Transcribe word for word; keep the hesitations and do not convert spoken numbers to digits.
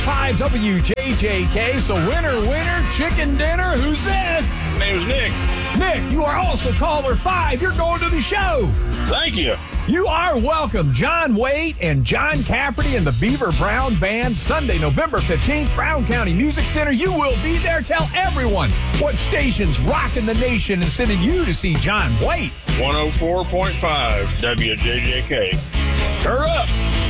five W J J K. So winner, winner, chicken dinner. Who's this? My name is Nick. Nick, you are also caller five. You're going to the show. Thank you. You are welcome. John Waite and John Cafferty and the Beaver Brown Band, Sunday, November fifteenth, Brown County Music Center. You will be there. Tell everyone what station's rocking the nation and sending you to see John Waite. one oh four point five W J J K. Turn up.